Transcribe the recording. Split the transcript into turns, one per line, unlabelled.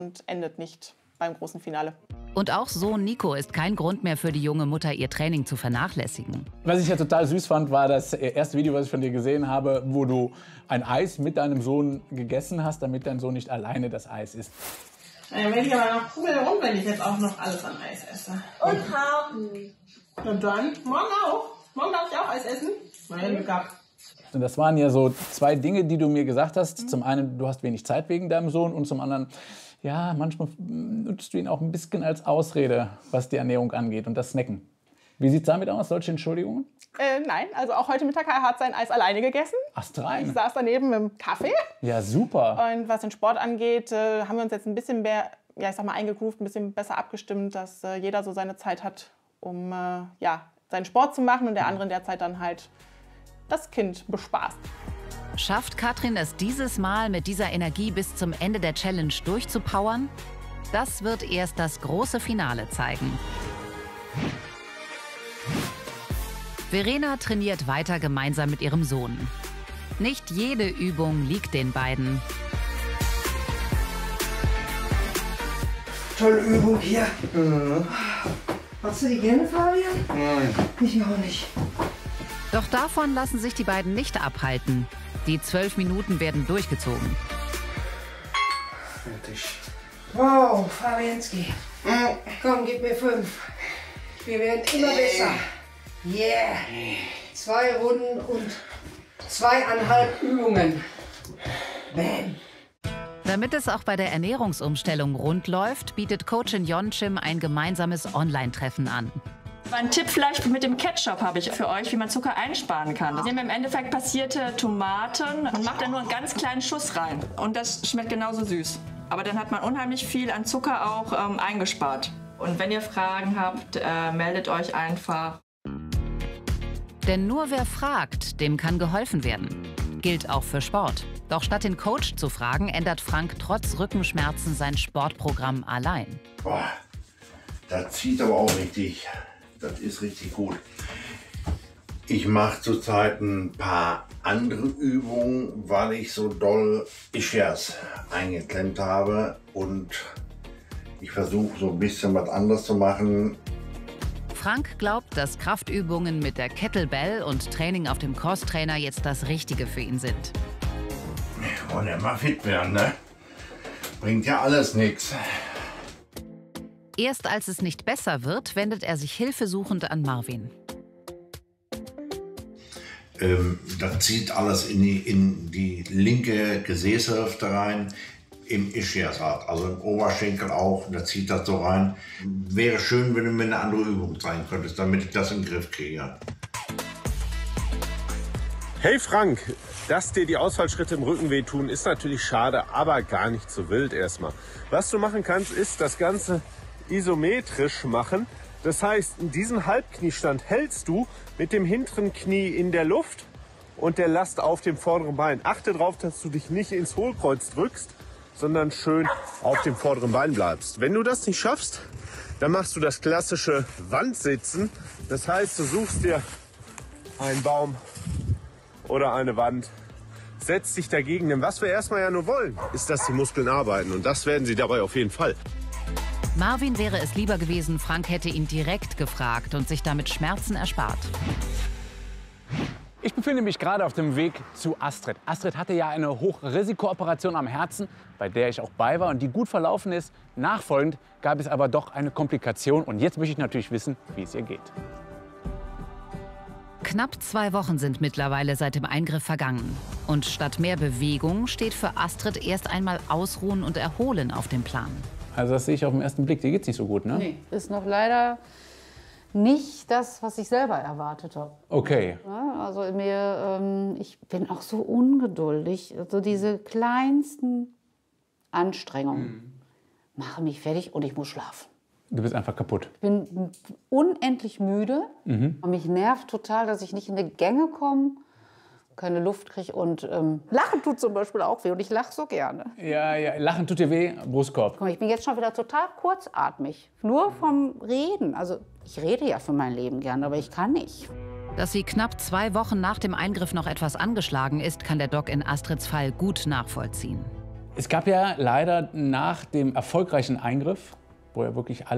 und endet nicht beim großen Finale.
Und auch Sohn Nico ist kein Grund mehr für die junge Mutter, ihr Training zu vernachlässigen.
Was ich ja total süß fand, war das erste Video, was ich von dir gesehen habe, wo du ein Eis mit deinem Sohn gegessen hast, damit dein Sohn nicht alleine das Eis isst.
Dann werde ich aber noch pudelrund, wenn ich jetzt auch noch alles an Eis esse. Und Haaren. Und dann, morgen auch. Morgen darf ich auch Eis essen. Mein Glück gehabt.
Und das waren ja so zwei Dinge, die du mir gesagt hast. Zum einen, du hast wenig Zeit wegen deinem Sohn und zum anderen, ja, manchmal nutzt du ihn auch ein bisschen als Ausrede, was die Ernährung angeht und das Snacken. Wie sieht es damit aus? Solche Entschuldigungen?
Nein, also auch heute Mittag hat sein Eis alleine gegessen.
Astrein.
Ich saß daneben mit dem Kaffee.
Ja, super.
Und was den Sport angeht, haben wir uns jetzt ein bisschen mehr, ja, ich sag mal, eingegroovt, ein bisschen besser abgestimmt, dass jeder so seine Zeit hat, um ja, seinen Sport zu machen und der andere in der Zeit dann halt das Kind bespaßt.
Schafft Katrin es dieses Mal mit dieser Energie bis zum Ende der Challenge durchzupowern? Das wird erst das große Finale zeigen. Verena trainiert weiter gemeinsam mit ihrem Sohn. Nicht jede Übung liegt den beiden.
Tolle Übung hier. Machst du die gerne, Fabian?
Nein.
Ich auch nicht.
Doch davon lassen sich die beiden nicht abhalten. Die 12 Minuten werden durchgezogen.
Fertig.
Wow, Fabianski. Komm, gib mir 5. Wir werden immer besser. Yeah. 2 Runden und 2,5 Übungen. Bam.
Damit es auch bei der Ernährungsumstellung rund läuft, bietet Coachin Yeonchim ein gemeinsames Online-Treffen an.
Ein Tipp vielleicht mit dem Ketchup habe ich für euch, wie man Zucker einsparen kann. Da nehmen wir im Endeffekt passierte Tomaten und macht da nur einen ganz kleinen Schuss rein. Und das schmeckt genauso süß. Aber dann hat man unheimlich viel an Zucker auch eingespart. Und wenn ihr Fragen habt, meldet euch einfach.
Denn nur wer fragt, dem kann geholfen werden. Gilt auch für Sport. Doch statt den Coach zu fragen, ändert Frank trotz Rückenschmerzen sein Sportprogramm allein.
Boah, das zieht aber auch richtig. Das ist richtig gut. Ich mache zurzeit ein paar andere Übungen, weil ich so doll Ischias eingeklemmt habe. Und ich versuche so ein bisschen was anderes zu machen.
Frank glaubt, dass Kraftübungen mit der Kettlebell und Training auf dem Crosstrainer jetzt das Richtige für ihn sind.
Wir wollen ja mal fit werden, ne? Bringt ja alles nichts.
Erst als es nicht besser wird, wendet er sich hilfesuchend an Marvin.
Das zieht alles in die linke Gesäßhälfte rein, im Ischiasrad, also im Oberschenkel auch, da zieht das so rein. Wäre schön, wenn du mir eine andere Übung zeigen könntest, damit ich das in den Griff kriege.
Hey Frank, dass dir die Ausfallschritte im Rücken wehtun, ist natürlich schade, aber gar nicht so wild erstmal. Was du machen kannst, ist das Ganze isometrisch machen. Das heißt, in diesem Halbkniestand hältst du mit dem hinteren Knie in der Luft und der Last auf dem vorderen Bein. Achte darauf, dass du dich nicht ins Hohlkreuz drückst, sondern schön auf dem vorderen Bein bleibst. Wenn du das nicht schaffst, dann machst du das klassische Wandsitzen. Das heißt, du suchst dir einen Baum oder eine Wand, setzt dich dagegen. Denn was wir erstmal ja nur wollen, ist, dass die Muskeln arbeiten. Und das werden sie dabei auf jeden Fall.
Marvin wäre es lieber gewesen, Frank hätte ihn direkt gefragt und sich damit Schmerzen erspart.
Ich befinde mich gerade auf dem Weg zu Astrid. Astrid hatte ja eine Hochrisikooperation am Herzen, bei der ich auch bei war und die gut verlaufen ist. Nachfolgend gab es aber doch eine Komplikation und jetzt möchte ich natürlich wissen, wie es ihr geht.
Knapp 2 Wochen sind mittlerweile seit dem Eingriff vergangen. Und statt mehr Bewegung steht für Astrid erst einmal Ausruhen und Erholen auf dem Plan.
Also das sehe ich auf den ersten Blick, dir geht's nicht so gut, ne?
Nee, ist noch leider nicht das, was ich selber erwartet habe.
Okay.
Ja, also ich bin auch so ungeduldig. Also diese kleinsten Anstrengungen machen mich fertig und ich muss schlafen.
Du bist einfach kaputt.
Ich bin unendlich müde. Und mich nervt total, dass ich nicht in die Gänge komme, keine Luft kriege. Und Lachen tut zum Beispiel auch weh und ich lache so gerne.
Ja, ja, Lachen tut dir weh, Brustkorb.
Guck mal, ich bin jetzt schon wieder total kurzatmig. Nur vom Reden. Also ich rede ja für mein Leben gern, aber ich kann nicht.
Dass sie knapp 2 Wochen nach dem Eingriff noch etwas angeschlagen ist, kann der Doc in Astrids Fall gut nachvollziehen.
Es gab ja leider nach dem erfolgreichen Eingriff, wo ja wirklich alle